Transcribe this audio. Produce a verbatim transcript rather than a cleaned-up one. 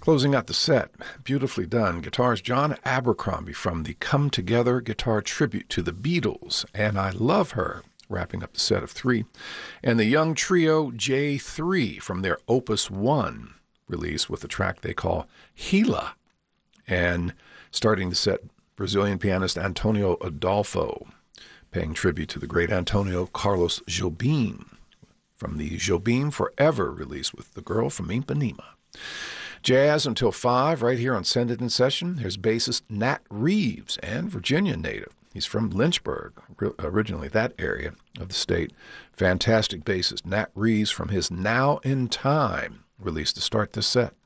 Closing out the set, beautifully done, guitars John Abercrombie from the Come Together guitar tribute to the Beatles, And I Love Her, wrapping up the set of three, and the young trio J three from their Opus one release with a track they call Gila, and starting the set, Brazilian pianist Antonio Adolfo, paying tribute to the great Antonio Carlos Jobim from the Jobim Forever release with The Girl from Ipanema. Jazz until five right here on Send It in Session. Here's bassist Nat Reeves, and Virginia native. He's from Lynchburg, originally that area of the state. Fantastic bassist Nat Reeves from his Now in Time release to start this set.